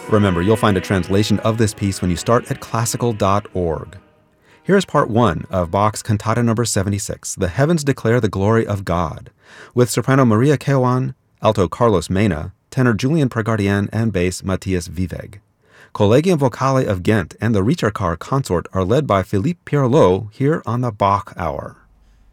Remember, you'll find a translation of this piece when you start at classical.org. Here's part 1 of Bach's Cantata No. 76, The Heavens Declare the Glory of God, with soprano Maria Keown, alto Carlos Mena, tenor Julian Pregardien, and bass Matthias Viveg. Collegium Vocale of Ghent and the Ritterkar Consort are led by Philippe Pierlot here on the Bach Hour.